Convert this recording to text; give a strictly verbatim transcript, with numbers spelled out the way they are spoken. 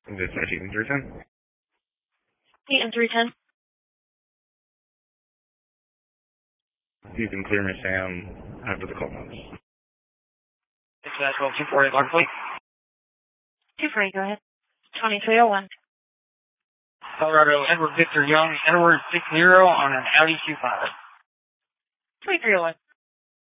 This is Eaton three ten. Eaton three ten. You can clear me, Sam, after the call notes. It's uh, twelve two forty, Lark Fleet. two forty, go ahead. twenty-three oh one. Colorado, Edward Victor Young, Edward six zero on an Audi Q five. twenty-three oh one.